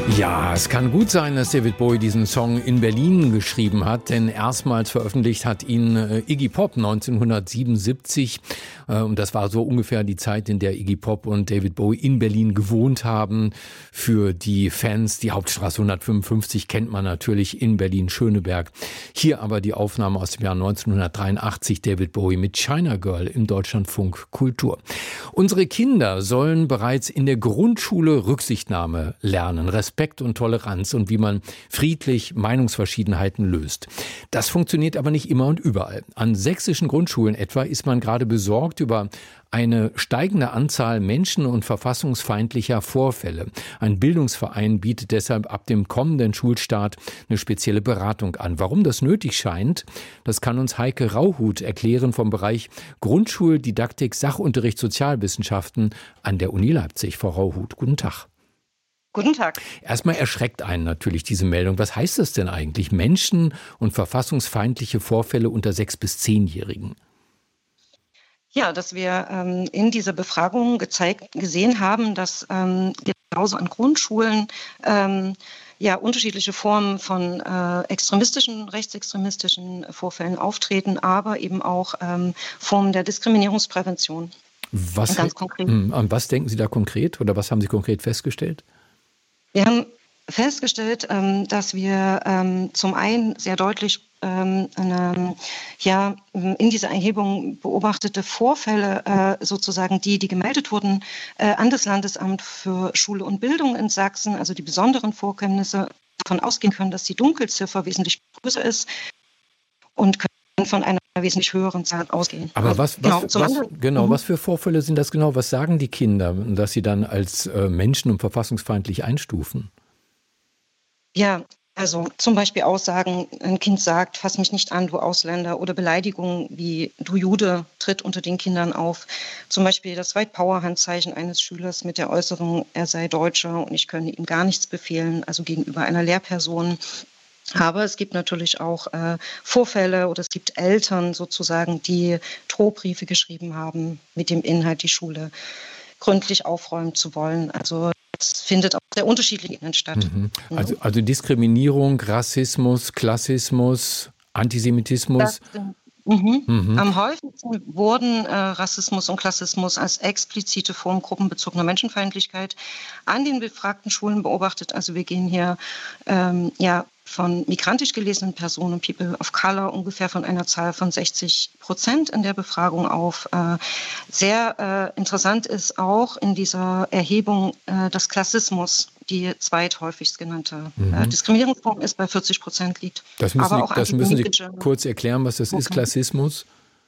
Ja, es kann gut sein, dass David Bowie diesen Song in Berlin geschrieben hat, denn erstmals veröffentlicht hat ihn Iggy Pop 1977. Und das war so ungefähr die Zeit, in der Iggy Pop und David Bowie in Berlin gewohnt haben. Für die Fans, die Hauptstraße 155 kennt man natürlich in Berlin-Schöneberg. Hier aber die Aufnahme aus dem Jahr 1983, David Bowie mit China Girl im Deutschlandfunk Kultur. Unsere Kinder sollen bereits in der Grundschule Rücksichtnahme lernen, Respekt und Toleranz und wie man friedlich Meinungsverschiedenheiten löst. Das funktioniert aber nicht immer und überall. An sächsischen Grundschulen etwa ist man gerade besorgt über eine steigende Anzahl menschen- und verfassungsfeindlicher Vorfälle. Ein Bildungsverein bietet deshalb ab dem kommenden Schulstart eine spezielle Beratung an. Warum das nötig scheint, das kann uns Heike Rauhut erklären vom Bereich Grundschuldidaktik, Sachunterricht, Sozialwissenschaften an der Uni Leipzig. Frau Rauhut, guten Tag. Guten Tag. Erstmal erschreckt einen natürlich diese Meldung. Was heißt das denn eigentlich? Menschen- und verfassungsfeindliche Vorfälle unter 6- bis 10-Jährigen? Ja, dass wir in dieser Befragung gesehen haben, dass genauso an Grundschulen unterschiedliche Formen von rechtsextremistischen Vorfällen auftreten, aber eben auch Formen der Diskriminierungsprävention. Ganz konkret. An was denken Sie da konkret oder was haben Sie konkret festgestellt? Wir haben festgestellt, dass wir zum einen sehr deutlich in dieser Erhebung beobachtete Vorfälle sozusagen, die gemeldet wurden an das Landesamt für Schule und Bildung in Sachsen, also die besonderen Vorkommnisse, davon ausgehen können, dass die Dunkelziffer wesentlich größer ist und können von einer wesentlich höheren Zahl ausgehen. Aber was für Vorfälle sind das genau? Was sagen die Kinder, dass sie dann als menschen- und verfassungsfeindlich einstufen? Ja, also zum Beispiel Aussagen, ein Kind sagt, fass mich nicht an, du Ausländer, oder Beleidigungen wie du Jude tritt unter den Kindern auf. Zum Beispiel das White Power Handzeichen eines Schülers mit der Äußerung, er sei Deutscher und ich könne ihm gar nichts befehlen, also gegenüber einer Lehrperson. Aber es gibt natürlich auch Vorfälle oder es gibt Eltern sozusagen, die Drohbriefe geschrieben haben mit dem Inhalt, die Schule gründlich aufräumen zu wollen. Also das findet auf sehr unterschiedlichen Ebenen statt. Also Diskriminierung, Rassismus, Klassismus, Antisemitismus. Am häufigsten wurden Rassismus und Klassismus als explizite Form gruppenbezogener Menschenfeindlichkeit an den befragten Schulen beobachtet. Also wir gehen hier von migrantisch gelesenen Personen, People of Color, ungefähr von einer Zahl von 60% in der Befragung auf. Sehr interessant ist auch in dieser Erhebung, dass Klassismus die zweithäufigst genannte Diskriminierungsform ist, bei 40% liegt. Das müssen Sie kurz erklären, was das ist, Klassismus?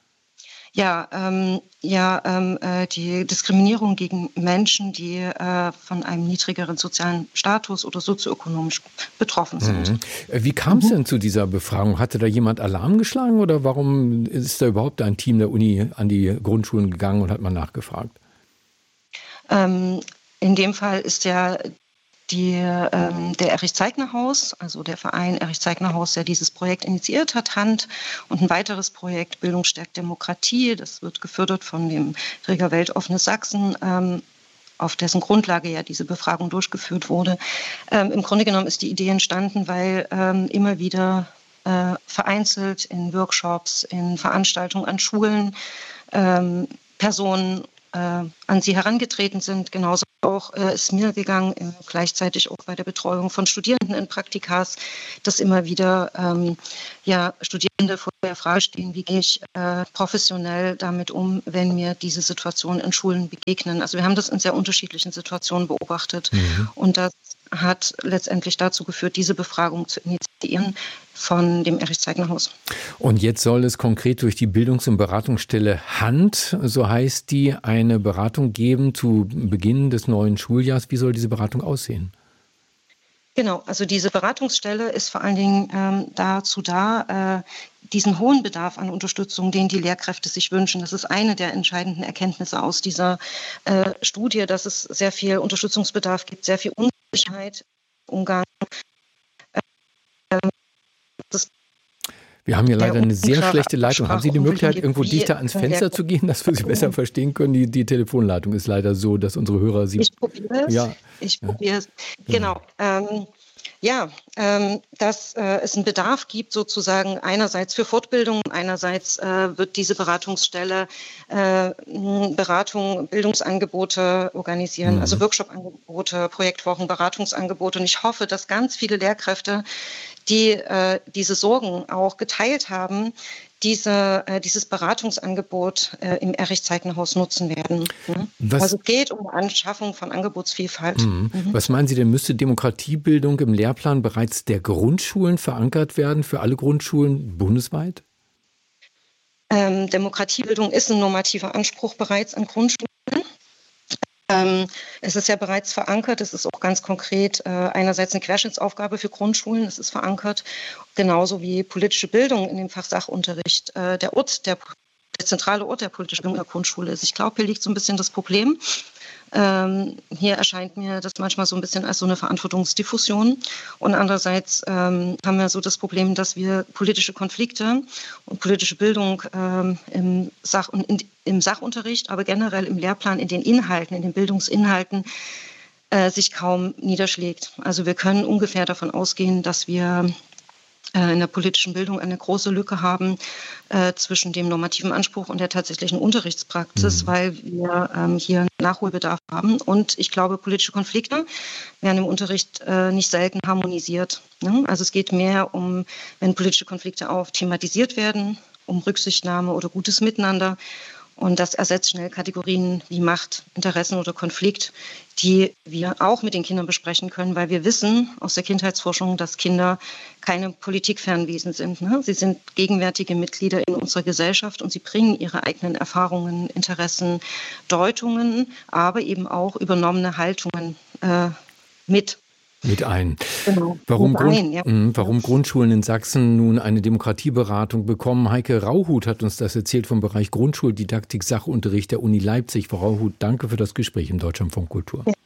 Die Diskriminierung gegen Menschen, die von einem niedrigeren sozialen Status oder sozioökonomisch betroffen sind. Wie kam es denn zu dieser Befragung? Hatte da jemand Alarm geschlagen oder warum ist da überhaupt ein Team der Uni an die Grundschulen gegangen und hat mal nachgefragt? In dem Fall ist der Erich-Zeigner-Haus, also der Verein Erich-Zeigner-Haus, der dieses Projekt initiiert hat, Hand, und ein weiteres Projekt Bildung stärkt Demokratie, das wird gefördert von dem Träger Weltoffene Sachsen, auf dessen Grundlage ja diese Befragung durchgeführt wurde. Im Grunde genommen ist die Idee entstanden, weil immer wieder vereinzelt in Workshops, in Veranstaltungen an Schulen Personen an sie herangetreten sind. Genauso auch ist mir gegangen, gleichzeitig auch bei der Betreuung von Studierenden in Praktikas, dass immer wieder Studierende vor der Frage stehen, wie gehe ich professionell damit um, wenn mir diese Situationen in Schulen begegnen. Also wir haben das in sehr unterschiedlichen Situationen beobachtet und das hat letztendlich dazu geführt, diese Befragung zu initiieren von dem Erich-Zeigner-Haus. Und jetzt soll es konkret durch die Bildungs- und Beratungsstelle Hand, so heißt die, eine Beratung geben zu Beginn des neuen Schuljahrs. Wie soll diese Beratung aussehen? Genau, also diese Beratungsstelle ist vor allen Dingen dazu da, diesen hohen Bedarf an Unterstützung, den die Lehrkräfte sich wünschen. Das ist eine der entscheidenden Erkenntnisse aus dieser Studie, dass es sehr viel Unterstützungsbedarf gibt, sehr viel Unsicherheit im Umgang. Wir haben hier leider eine sehr unklare schlechte Leitung. Haben Sie die Möglichkeit, irgendwo wie dichter ans Fenster zu gehen, dass wir Sie besser verstehen können? Die Telefonleitung ist leider so, dass unsere Hörer Sie... Ich probiere es. Ja. Ich probiere es. Genau. Dass es einen Bedarf gibt, sozusagen einerseits für Fortbildung, einerseits wird diese Beratungsstelle Beratung, Bildungsangebote organisieren, also Workshop-Angebote, Projektwochen, Beratungsangebote. Und ich hoffe, dass ganz viele Lehrkräfte, die diese Sorgen auch geteilt haben, dieses Beratungsangebot im Erich-Zeigner-Haus nutzen werden. Also es geht um die Anschaffung von Angebotsvielfalt. Was meinen Sie denn, müsste Demokratiebildung im Lehrplan bereits der Grundschulen verankert werden, für alle Grundschulen bundesweit? Demokratiebildung ist ein normativer Anspruch bereits an Grundschulen. Es ist ja bereits verankert, es ist auch ganz konkret einerseits eine Querschnittsaufgabe für Grundschulen, es ist verankert, genauso wie politische Bildung in dem Fach Sachunterricht der zentrale Ort der politischen Bildung in der Grundschule ist. Ich glaube, hier liegt so ein bisschen das Problem. Hier erscheint mir das manchmal so ein bisschen als so eine Verantwortungsdiffusion. Und andererseits haben wir so das Problem, dass wir politische Konflikte und politische Bildung im Sachunterricht, aber generell im Lehrplan, in den Inhalten, in den Bildungsinhalten sich kaum niederschlägt. Also wir können ungefähr davon ausgehen, dass wir in der politischen Bildung eine große Lücke haben zwischen dem normativen Anspruch und der tatsächlichen Unterrichtspraxis, weil wir hier Nachholbedarf haben. Und ich glaube, politische Konflikte werden im Unterricht nicht selten harmonisiert. Ne? Also es geht mehr um, wenn politische Konflikte auch thematisiert werden, um Rücksichtnahme oder gutes Miteinander. Und das ersetzt schnell Kategorien wie Macht, Interessen oder Konflikt, die wir auch mit den Kindern besprechen können, weil wir wissen aus der Kindheitsforschung, dass Kinder keine politikfernen Wesen sind. Ne? Sie sind gegenwärtige Mitglieder in unserer Gesellschaft und sie bringen ihre eigenen Erfahrungen, Interessen, Deutungen, aber eben auch übernommene Haltungen mit ein. Genau. Warum Grundschulen in Sachsen nun eine Demokratieberatung bekommen? Heike Rauhut hat uns das erzählt vom Bereich Grundschuldidaktik, Sachunterricht der Uni Leipzig. Frau Rauhut, danke für das Gespräch im Deutschlandfunk Kultur. Ja.